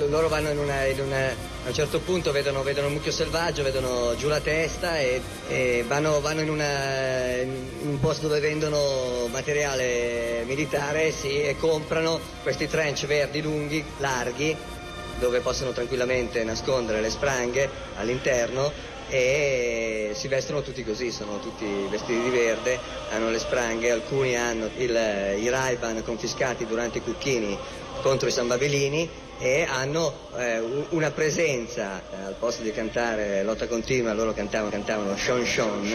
loro vanno a un certo punto vedono un mucchio selvaggio, vedono giù la testa e vanno in un posto dove vendono materiale militare, sì, e comprano questi trench verdi lunghi, larghi, dove possono tranquillamente nascondere le spranghe all'interno, e si vestono tutti così, sono tutti vestiti di verde, hanno le spranghe, alcuni hanno i Ray-Ban confiscati durante i cucchini contro i San Babelini e hanno una presenza, al posto di cantare Lotta Continua loro cantavano Shon Shon,